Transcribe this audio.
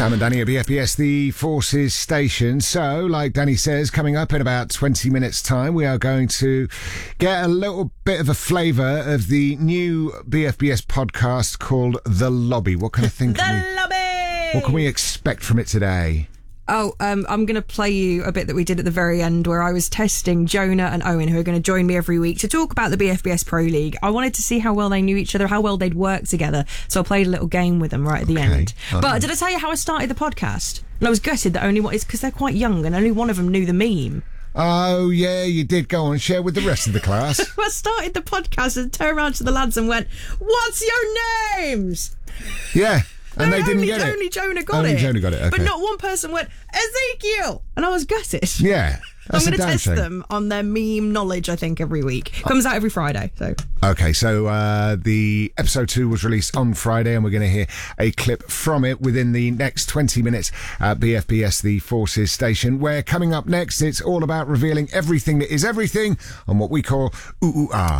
Sam and Danny at BFBS, the Forces station. So, like Danny says, coming up in about 20 minutes' time, we are going to get a little bit of a flavour of the new BFBS podcast called The Lobby. What kind of thing what can we expect from it today? I'm going to play you a bit that we did at the very end where I was testing Jonah and Owen, who are going to join me every week to talk about the BFBS Pro League. I wanted to see how well they knew each other, how well they'd work together. So I played a little game with them right at the end. But did I tell you how I started the podcast? And I was gutted that only one, it's because they're quite young and only one of them knew the meme. Oh, yeah, you did. Go on, share with the rest of the class. I started the podcast and turned around to the lads and went, "What's your names?" Yeah. And they didn't get it. Only Jonah got Only it. Jonah got it, okay. But not one person went, "Ezekiel!" And I was gutted. Yeah. I'm going to test them on their meme knowledge, I think, every week. Comes out every Friday. Okay, so the episode 2 was released on Friday, and we're going to hear a clip from it within the next 20 minutes at BFBS, the Forces station, where coming up next, it's all about revealing everything that is everything on what we call Ooh Ooh Ah.